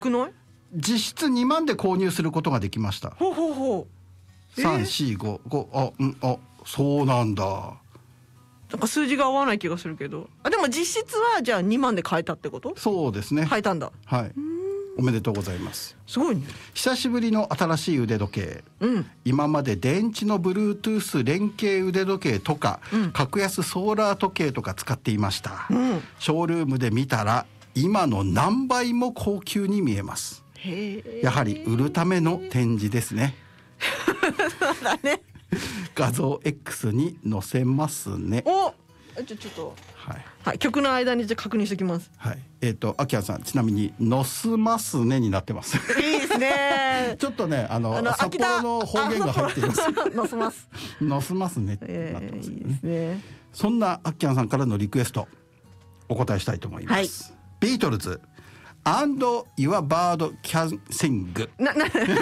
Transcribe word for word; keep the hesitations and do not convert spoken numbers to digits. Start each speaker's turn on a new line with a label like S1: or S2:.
S1: くない？
S2: 実質にまんで購入することができました。
S1: ほうほうほう。
S2: さん、し、ご、ご、あ、うん、あ、そうなんだ。
S1: なんか数字が合わない気がするけど、あでも実質はじゃあにまんで買えたってこと？
S2: そうですね。
S1: 買えたんだ。
S2: はい。おめでとうございます。
S1: すごいね。
S2: 久しぶりの新しい腕時計。
S1: うん。
S2: 今まで電池の Bluetooth 連携腕時計とか、うん、格安ソーラー時計とか使っていました。うん、ショールームで見たら今の何倍も高級に見えます。へやはり売るための展示ですね。
S1: そうだね。
S2: 画像 X に載せますね。
S1: お、ちょちょっと、はい、はい、曲の間にじゃ確認しておきます。
S2: はい。えっ、ー、とアキラさん、ちなみに載せますねになってます。
S1: いいですね。
S2: ちょっとね、あの、あの札幌の方言が入っています。
S1: 載せます。
S2: 載せますねってなってますよね。えー、いいですね。そんなアキラさんからのリクエストお答えしたいと思います。はい、ビートルズ。And your bird can sing
S1: なな